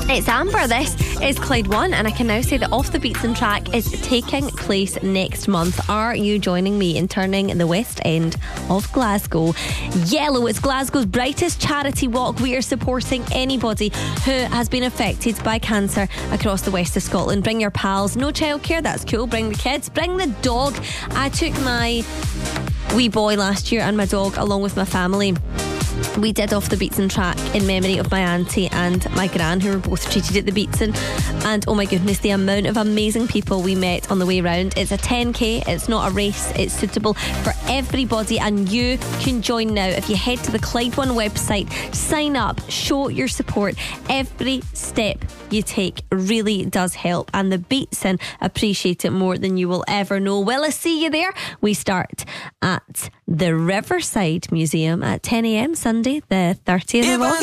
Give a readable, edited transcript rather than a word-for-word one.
It's Amber. This is Clyde One, and I can now say that Off the Beaten Track is taking place next month. Are you joining me in turning the West End of Glasgow yellow? It's Glasgow's brightest charity walk. We are supporting anybody who has been affected by cancer across the west of Scotland. Bring your pals. No childcare, that's cool. Bring the kids. Bring the dog. I took my wee boy last year and my dog along with my family. We did Off the Beaten Track in memory of my auntie and my gran, who were both treated at the Beaten. And oh my goodness, the amount of amazing people we met on the way round. It's a 10k, it's not a race, it's suitable for everybody, and you can join now. If you head to the Clyde One website, sign up, show your support. Every step you take really does help, and the Beaten appreciate it more than you will ever know. Will I see you there? We start at the Riverside Museum at 10 a.m. Sunday the 30th of August.